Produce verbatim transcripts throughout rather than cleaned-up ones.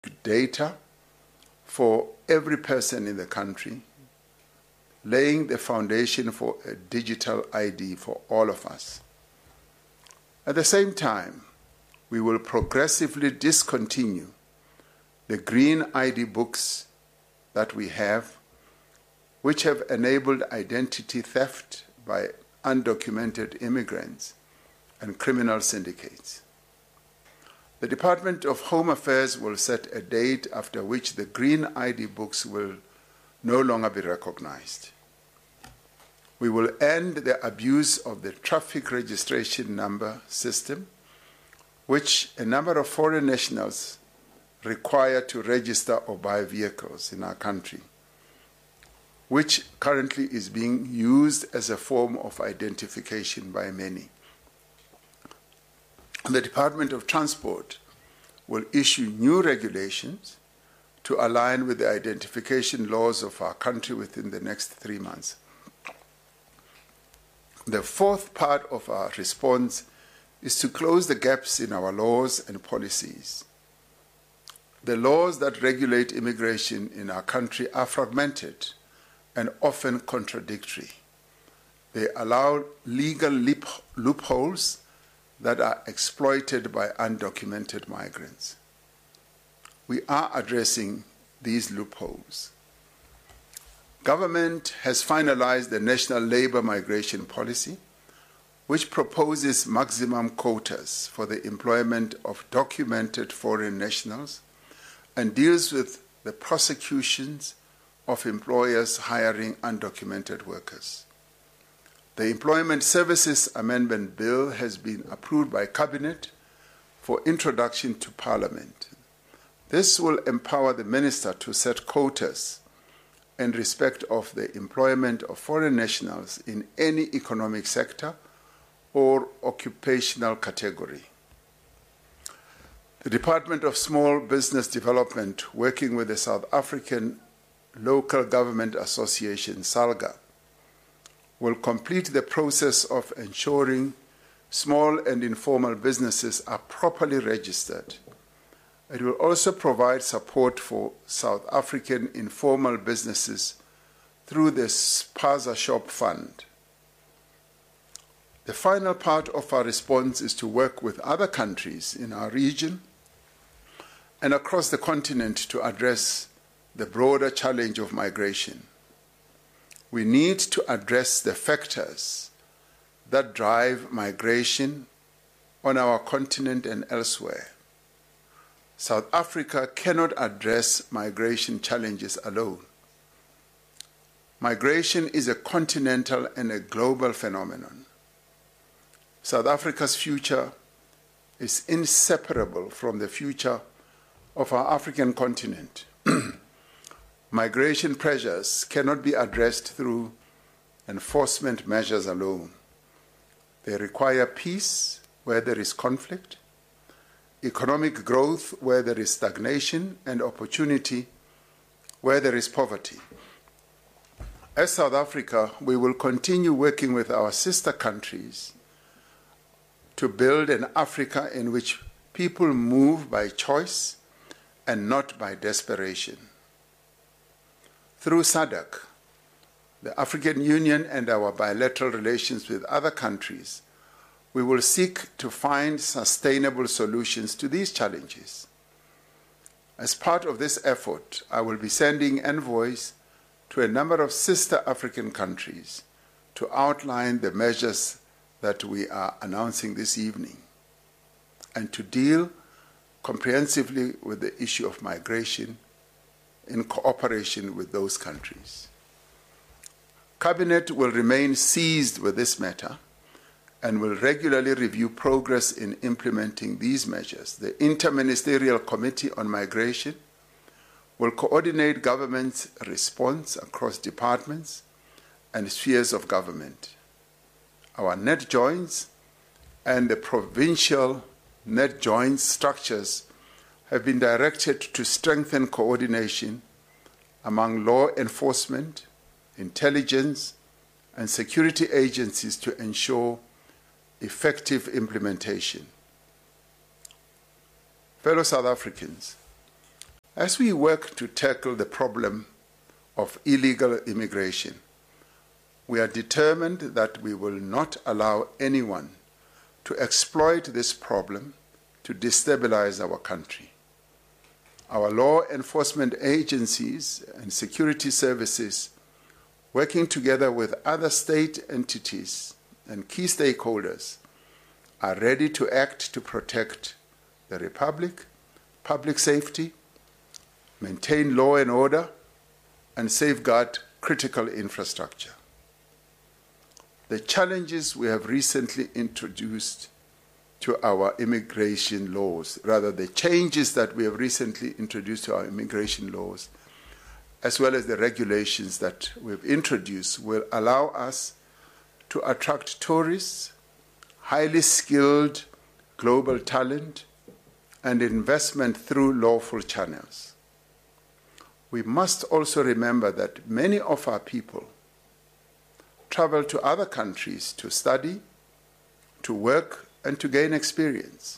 data for every person in the country, laying the foundation for a digital I D for all of us. At the same time, we will progressively discontinue the green I D books that we have, which have enabled identity theft by undocumented immigrants and criminal syndicates. The Department of Home Affairs will set a date after which the green I D books will no longer be recognized. We will end the abuse of the traffic registration number system, which a number of foreign nationals require to register or buy vehicles in our country, which currently is being used as a form of identification by many. The Department of Transport will issue new regulations to align with the identification laws of our country within the next three months. The fourth part of our response is to close the gaps in our laws and policies. The laws that regulate immigration in our country are fragmented and often contradictory. They allow legal loopholes that are exploited by undocumented migrants. We are addressing these loopholes. Government has finalized the National Labour Migration Policy, which proposes maximum quotas for the employment of documented foreign nationals and deals with the prosecutions of employers hiring undocumented workers. The Employment Services Amendment Bill has been approved by Cabinet for introduction to Parliament. This will empower the Minister to set quotas in respect of the employment of foreign nationals in any economic sector or occupational category. The Department of Small Business Development, working with the South African Local Government Association, SALGA, will complete the process of ensuring small and informal businesses are properly registered. It will also provide support for South African informal businesses through the Spaza Shop Fund. The final part of our response is to work with other countries in our region and across the continent to address the broader challenge of migration. We need to address the factors that drive migration on our continent and elsewhere. South Africa cannot address migration challenges alone. Migration is a continental and a global phenomenon. South Africa's future is inseparable from the future of our African continent. Migration pressures cannot be addressed through enforcement measures alone. They require peace where there is conflict, economic growth where there is stagnation, and opportunity where there is poverty. As South Africa, we will continue working with our sister countries to build an Africa in which people move by choice and not by desperation. Through SADC, the African Union, and our bilateral relations with other countries, we will seek to find sustainable solutions to these challenges. As part of this effort, I will be sending envoys to a number of sister African countries to outline the measures that we are announcing this evening and to deal comprehensively with the issue of migration in cooperation with those countries. Cabinet will remain seized with this matter and will regularly review progress in implementing these measures. The Interministerial Committee on Migration will coordinate government's response across departments and spheres of government. Our net joints and the provincial net joints structures have been directed to strengthen coordination among law enforcement, intelligence, and security agencies to ensure effective implementation. Fellow South Africans, As we work to tackle the problem of illegal immigration, we are determined that we will not allow anyone to exploit this problem to destabilize our country. Our law enforcement agencies and security services, working together with other state entities and key stakeholders, are ready to act to protect the Republic, public safety, maintain law and order, and safeguard critical infrastructure. The challenges we have recently introduced to our immigration laws, rather the changes that we have recently introduced to our immigration laws, as well as the regulations that we've introduced, will allow us to attract tourists, highly skilled global talent, and investment through lawful channels. We must also remember that many of our people travel to other countries to study, to work, and to gain experience.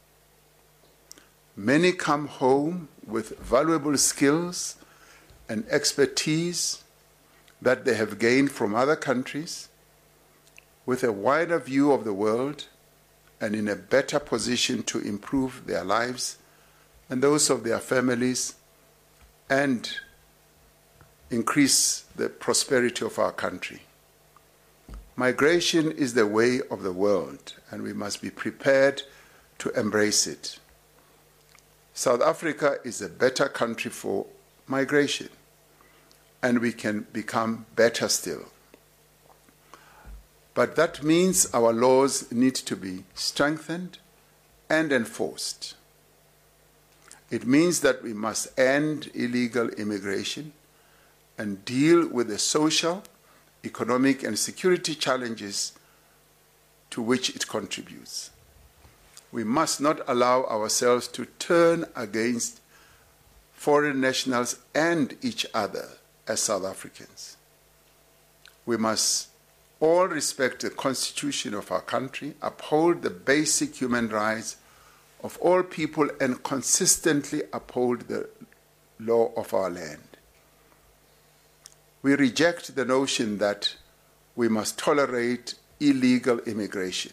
Many come home with valuable skills and expertise that they have gained from other countries, with a wider view of the world and in a better position to improve their lives and those of their families and increase the prosperity of our country. Migration is the way of the world, and we must be prepared to embrace it. South Africa is a better country for migration, and we can become better still. But that means our laws need to be strengthened and enforced. It means that we must end illegal immigration and deal with the social, economic, and security challenges to which it contributes. We must not allow ourselves to turn against foreign nationals and each other as South Africans. We must all respect the Constitution of our country, uphold the basic human rights of all people, and consistently uphold the law of our land. We reject the notion that we must tolerate illegal immigration.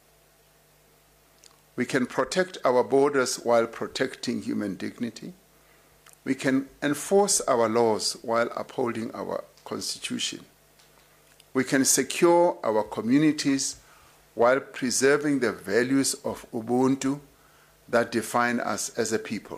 We can protect our borders while protecting human dignity. We can enforce our laws while upholding our Constitution. We can secure our communities while preserving the values of Ubuntu that define us as a people.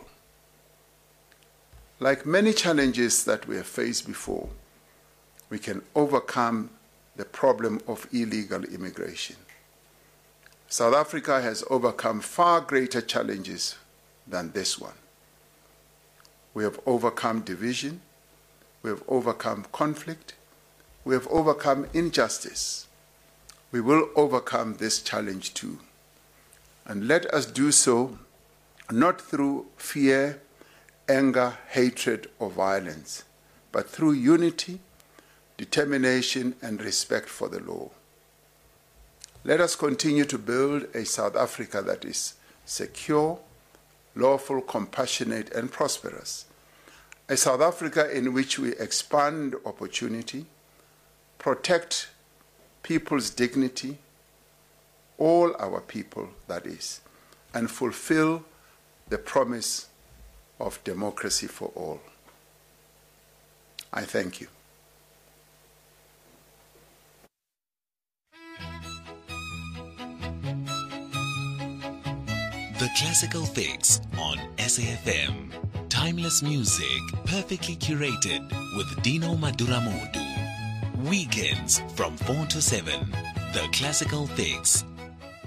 Like many challenges that we have faced before, we can overcome the problem of illegal immigration. South Africa has overcome far greater challenges than this one. We have overcome division, we have overcome conflict, we have overcome injustice. We will overcome this challenge too. And let us do so not through fear, anger, hatred, or violence, but through unity, determination, and respect for the law. Let us continue to build a South Africa that is secure, lawful, compassionate, and prosperous. A South Africa in which we expand opportunity, protect people's dignity, all our people, that is, and fulfill the promise of democracy for all. I thank you. The Classical Fix on S A F M. Timeless music, perfectly curated with Dino Maduramodu. Weekends from four to seven. The Classical Fix.